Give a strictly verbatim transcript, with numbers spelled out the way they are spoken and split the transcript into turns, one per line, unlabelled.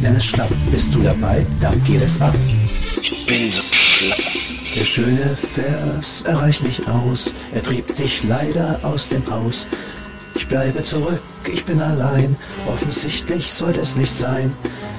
nenne es schlapp. Bist du dabei? Dann geht es ab.
Ich bin so schlapp.
Der schöne Vers, er reicht nicht aus, er trieb dich leider aus dem Haus. Ich bleibe zurück, ich bin allein, offensichtlich sollte es nicht sein.